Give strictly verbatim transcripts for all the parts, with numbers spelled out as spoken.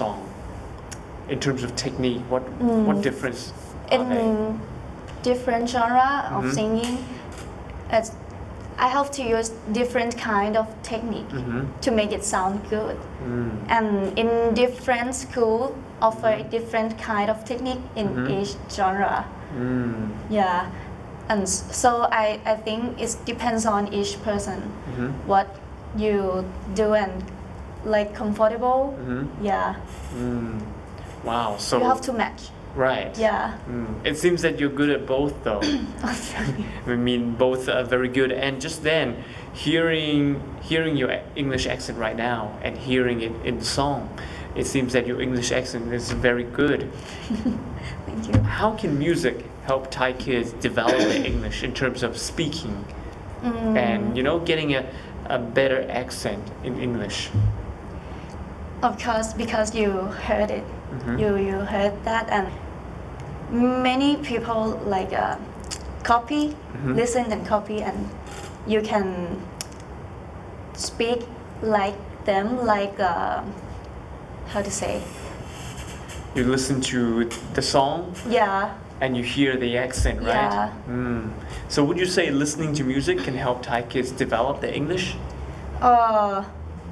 song in terms of technique? What mm. what difference in are they? different genre mm-hmm. of singing? It's, I have to use different kind of technique mm-hmm. to make it sound good. Mm. And in different school offer mm-hmm. different kind of technique in mm-hmm. each genre. Mm. Yeah, and so I, I think it depends on each person mm-hmm. what you do and like comfortable. mm-hmm. Yeah. Mm. Wow. So you have to match. Right. Yeah. Mm. It seems that you're good at both, though. I mean, both are very good. And just then, hearing hearing your English accent right now and hearing it in the song, it seems that your English accent is very good. Thank you. How can music help Thai kids develop their English in terms of speaking mm. and, you know, getting a, a better accent in English? Of course, because you heard it. Mm-hmm. You you heard that, and many people like uh, copy, mm-hmm. listen and copy, and you can speak like them, like uh, how to say. You listen to the song. Yeah. And you hear the accent, right? Yeah. Mm. So would you say listening to music can help Thai kids develop their English? Uh,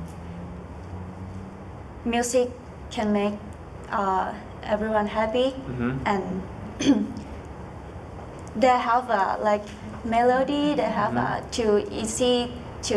music can make uh, everyone happy, mm-hmm. and they have a like melody. They have mm-hmm. a too easy to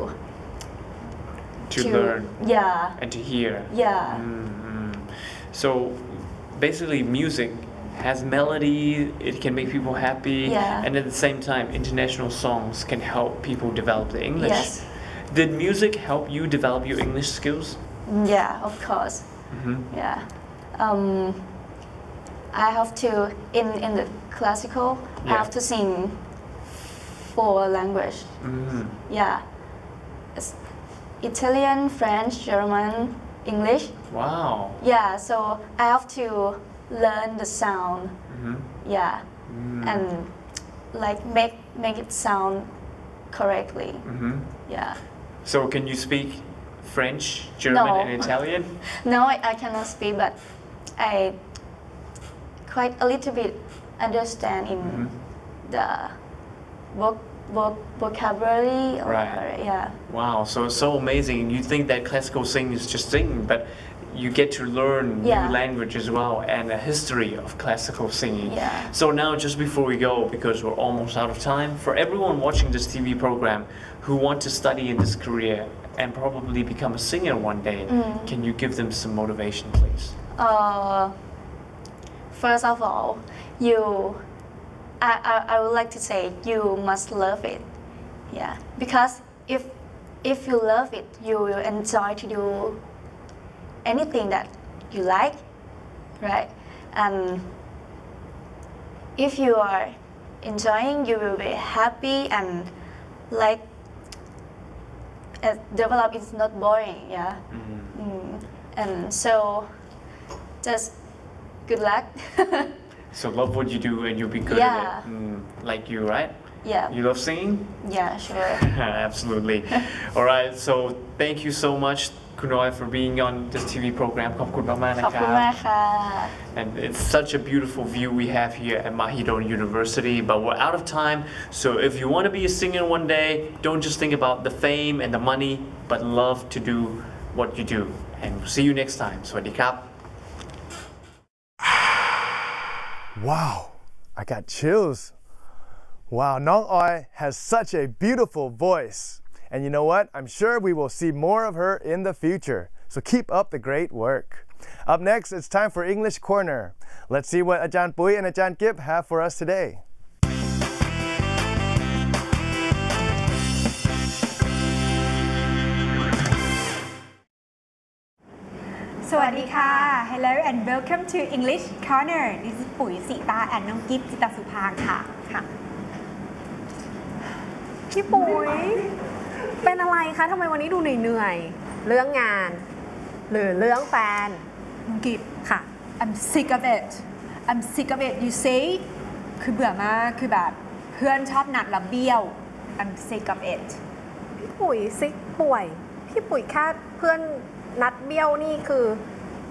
to, to learn. Yeah. And to hear. Yeah. Mm-hmm. So basically, music has melody. It can make people happy. Yeah. And at the same time, international songs can help people develop their English. Yes. Did music help you develop your English skills? Yeah, of course. Mm-hmm. Yeah. Um, I have to in in the classical. Yeah. I have to sing four language. Mm-hmm. Yeah. It's Italian, French, German, English. Wow. Yeah. So I have to learn the sound. Mm-hmm. Yeah. Mm. And like make make it sound correctly. Mm-hmm. Yeah. So can you speak French, German, no. and Italian? No, I, I cannot speak, but I quite a little bit understand in mm-hmm. the voc voc vocabulary. Or, right. Yeah. Wow. So it's so amazing. You think that classical singing is just singing, but you get to learn yeah. new language as well and a history of classical singing. Yeah. So now, just before we go, because we're almost out of time, for everyone watching this T V program who want to study in this career and probably become a singer one day, mm. can you give them some motivation, please? Uh, first of all, you, I, I, I would like to say you must love it. Yeah. Because if, if you love it, you will enjoy to do anything that you like, right? And if you are enjoying, you will be happy and like uh, develop is not boring, yeah. Mm-hmm. Mm. And so just good luck. So love what you do and you'll be good yeah. at it. Mm, like you, right? Yeah. You love singing? Yeah, sure. Absolutely. All right. So thank you so much, Kunoy, for being on this T V program. ขอบคุณมากๆนะครับขอบคุณมากค่ะ And it's such a beautiful view we have here at Mahidol University, but we're out of time. So if you want to be a singer one day, don't just think about the fame and the money, but love to do what you do. And we'll see you next time. สวัสดีครับ Wow, I got chills. Wow, Nong Oi has such a beautiful voice. And you know what? I'm sure we will see more of her in the future. So keep up the great work. Up next, it's time for English Corner. Let's see what Ajahn Pui and Ajahn Kip have for us today. สวัสดีค่ะ Hello and welcome to English Corner. This is ปุ๋ยสิตา and น้องกิฟจิตาสุภางค่ะค่ะพี่ปุ๋ยเป็นอะไรคะทำไมวันนี้ดูเหนื่อยๆเรื่องงานหรือเรื่องแฟนน้องกิฟค่ะ I'm sick of it I'm sick of it you say คือเบื่อมากคือแบบเพื่อนชอบนัดแล้วเบี้ยว I'm sick of it พี่ปุ๋ยซิกป่วยพี่ปุ๋ยแค่เพื่อนนัดเบี้ยวนี่คือ